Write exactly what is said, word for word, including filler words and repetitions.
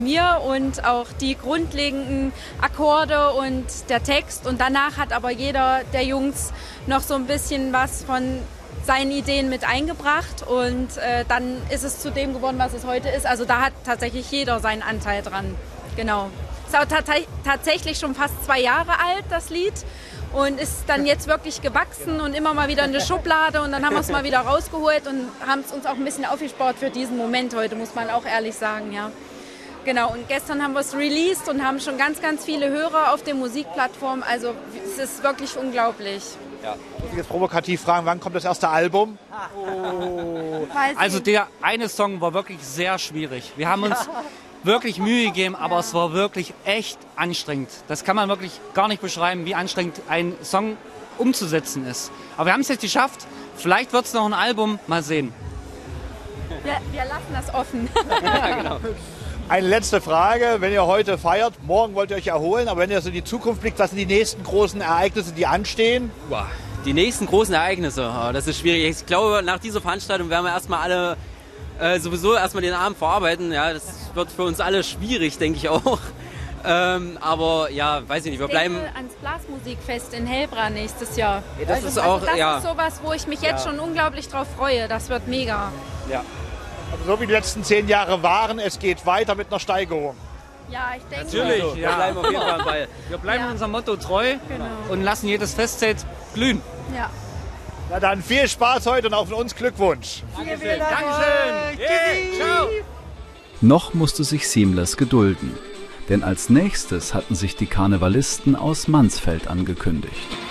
mir und auch die grundlegenden Akkorde und der Text. Und danach hat aber jeder der Jungs noch so ein bisschen was von seinen Ideen mit eingebracht. Und äh, dann ist es zu dem geworden, was es heute ist. Also da hat tatsächlich jeder seinen Anteil dran. Genau. Ist auch tats tatsächlich schon fast zwei Jahre alt, das Lied. Und ist dann jetzt wirklich gewachsen und immer mal wieder in der Schublade. Und dann haben wir es mal wieder rausgeholt und haben es uns auch ein bisschen aufgespart für diesen Moment heute, muss man auch ehrlich sagen, ja. Genau, und gestern haben wir es released und haben schon ganz, ganz viele Hörer auf den Musikplattformen. Also es ist wirklich unglaublich. Ja. Ich muss jetzt provokativ fragen, wann kommt das erste Album? Oh. Also der eine Song war wirklich sehr schwierig. Wir haben uns wirklich Mühe gegeben, aber es war wirklich echt anstrengend. Das kann man wirklich gar nicht beschreiben, wie anstrengend ein Song umzusetzen ist. Aber wir haben es jetzt geschafft. Vielleicht wird es noch ein Album. Mal sehen. Wir, wir lassen das offen. Ja, genau. Eine letzte Frage, wenn ihr heute feiert, morgen wollt ihr euch erholen, aber wenn ihr so in die Zukunft blickt, was sind die nächsten großen Ereignisse, die anstehen? Wow. Die nächsten großen Ereignisse, oh, das ist schwierig. Ich glaube, nach dieser Veranstaltung werden wir erstmal alle äh, sowieso erstmal den Abend verarbeiten. Ja, das wird für uns alle schwierig, denke ich auch. Ähm, aber ja, weiß ich nicht, wir ich bleiben... denke ans Blasmusikfest in Hellbra nächstes Jahr. Ja, das also, ist auch, also das ja. ist sowas, wo ich mich jetzt Ja. schon unglaublich drauf freue. Das wird mega. Ja. Also so wie die letzten zehn Jahre waren, es geht weiter mit einer Steigerung. Ja, ich denke. Natürlich, Also, wir ja. bleiben auf jeden Fall am Ball. Wir bleiben Ja. unserem Motto treu Genau. und lassen jedes Festzelt glühen. Ja. Na dann viel Spaß heute und auch von uns Glückwunsch. Dankeschön. Dankeschön. Yeah. Ciao. Noch musste sich Seamless gedulden, denn als nächstes hatten sich die Karnevalisten aus Mansfeld angekündigt.